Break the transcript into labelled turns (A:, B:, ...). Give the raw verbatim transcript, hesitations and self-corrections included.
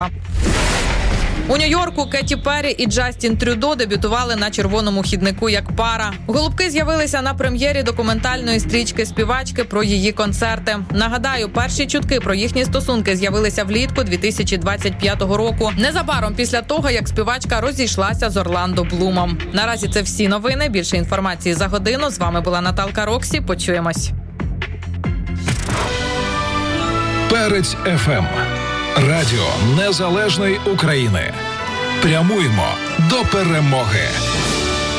A: У Нью-Йорку Кеті Перрі і Джастін Трюдо дебютували на червоному хіднику як пара. Голубки з'явилися на прем'єрі документальної стрічки співачки про її концерти. Нагадаю, перші чутки про їхні стосунки з'явилися влітку дві тисячі двадцять п'ятого року, незабаром після того, як співачка розійшлася з Орландо Блумом. Наразі це всі новини. Більше інформації за годину. З вами була Наталка Роксі. Почуємось.
B: Перець еф ем. Радіо Незалежної України. Прямуємо до перемоги.